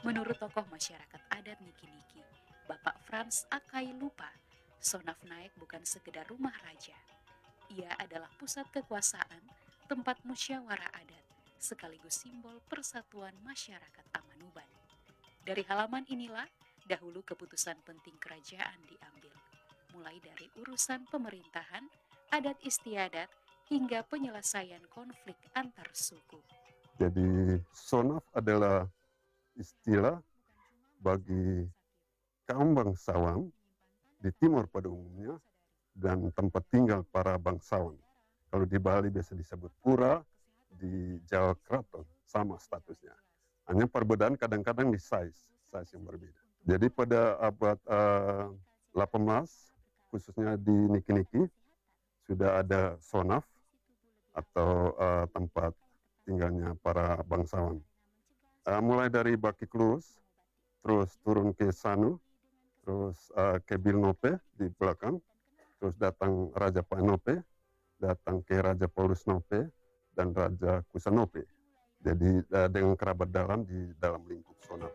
Menurut tokoh masyarakat adat Niki-Niki, Bapak Frans Akai Lupa, Sonaf Naik bukan sekedar rumah raja. Ia adalah pusat kekuasaan, tempat musyawarah adat, sekaligus simbol persatuan masyarakat Amanuban. Dari halaman inilah, dahulu keputusan penting kerajaan diambil, mulai dari urusan pemerintahan, adat istiadat, hingga penyelesaian konflik antar suku. Jadi Sonaf adalah istilah bagi kaum bangsawan di timur pada umumnya dan tempat tinggal para bangsawan. Kalau di Bali biasa disebut pura, di Jawa Keraton sama statusnya. Hanya perbedaan kadang-kadang di size yang berbeda. Jadi pada abad 18, khususnya di Niki-Niki, sudah ada sonaf atau tempat tinggalnya para bangsawan. Mulai dari Baki Klus, terus turun ke Sanu, terus ke Bilnope di belakang, terus datang Raja Panope, datang ke Raja Paulus Nope, dan Raja Kusanope. Jadi dengan kerabat dalam di dalam lingkup Sonaf.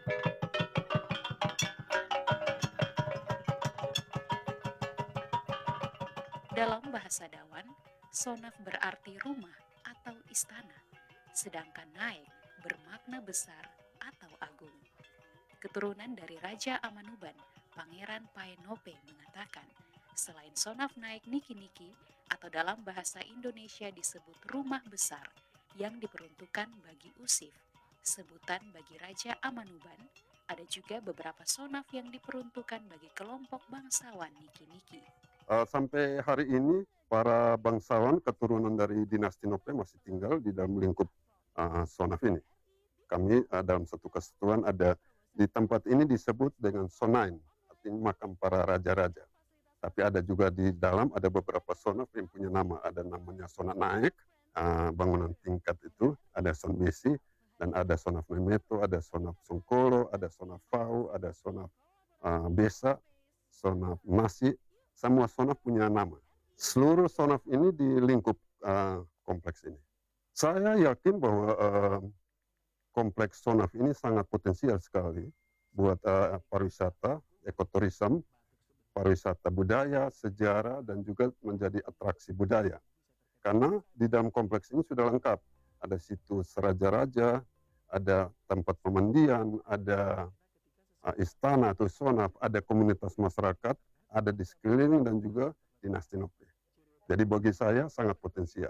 Dalam bahasa Dawan, Sonaf berarti rumah atau istana, sedangkan Naik bermakna besar atau agung. Keturunan dari Raja Amanuban, Pangeran Paenope mengatakan, selain Sonaf Naik Niki-Niki atau dalam bahasa Indonesia disebut rumah besar yang diperuntukkan bagi Usif, sebutan bagi Raja Amanuban, ada juga beberapa sonaf yang diperuntukkan bagi kelompok bangsawan Niki-Niki. Sampai hari ini para bangsawan keturunan dari dinasti Nope masih tinggal di dalam lingkup Sonaf ini. Kami dalam satu kesatuan ada di tempat ini disebut dengan Sonain, artinya makam para raja-raja. Tapi ada juga di dalam ada beberapa sonaf yang punya nama. Ada namanya Sonaf Naik, bangunan tingkat itu, ada Son Besi, dan ada Sonaf Memeto, ada Sonaf Songkolo, ada Sonaf Fau, ada Sonaf Besa, Sonaf Nasi. Semua sonaf punya nama. Seluruh sonaf ini di lingkup kompleks ini. Saya yakin bahwa kompleks sonaf ini sangat potensial sekali buat pariwisata, ekoturism, pariwisata budaya, sejarah, dan juga menjadi atraksi budaya. Karena di dalam kompleks ini sudah lengkap. Ada situs raja-raja, ada tempat pemandian, ada istana atau sonaf, ada komunitas masyarakat, ada di sekeliling dan juga dinasti Nope. Jadi bagi saya sangat potensial.